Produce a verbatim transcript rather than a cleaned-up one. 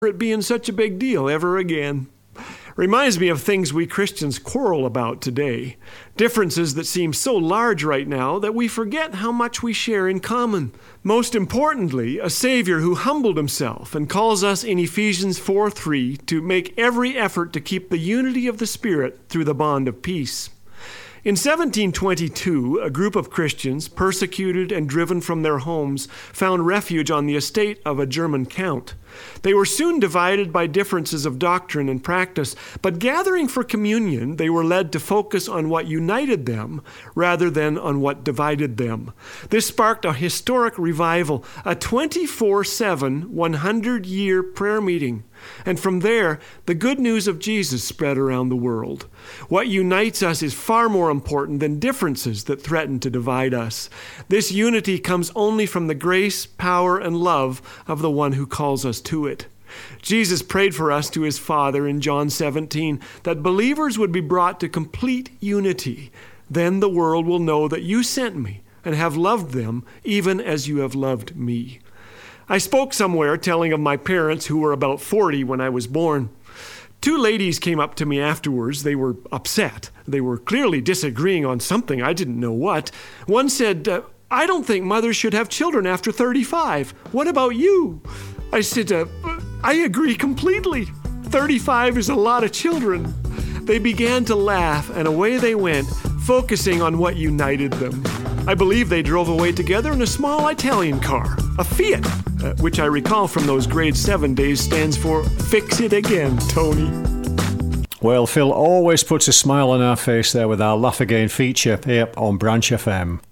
it being such a big deal ever again. Reminds me of things we Christians quarrel about today. Differences that seem so large right now that we forget how much we share in common. Most importantly, a Savior who humbled himself and calls us in Ephesians four three to make every effort to keep the unity of the Spirit through the bond of peace. In seventeen twenty-two, a group of Christians, persecuted and driven from their homes, found refuge on the estate of a German count. They were soon divided by differences of doctrine and practice, but gathering for communion, they were led to focus on what united them rather than on what divided them. This sparked a historic revival, a twenty-four seven, one hundred year prayer meeting. And from there, the good news of Jesus spread around the world. What unites us is far more important than differences that threaten to divide us. This unity comes only from the grace, power, and love of the one who calls us to it. Jesus prayed for us to his Father in John seventeen that believers would be brought to complete unity. Then the world will know that you sent me and have loved them even as you have loved me. I spoke somewhere telling of my parents who were about forty when I was born. Two ladies came up to me afterwards. They were upset. They were clearly disagreeing on something. I didn't know what. One said, uh, I don't think mothers should have children after thirty-five. What about you? I said, uh, I agree completely. thirty-five is a lot of children. They began to laugh, and away they went, focusing on what united them. I believe they drove away together in a small Italian car, a Fiat, uh, which I recall from those grade seven days stands for Fix It Again, Tony. Well, Phil always puts a smile on our face there with our Laugh Again feature here on Branch F M.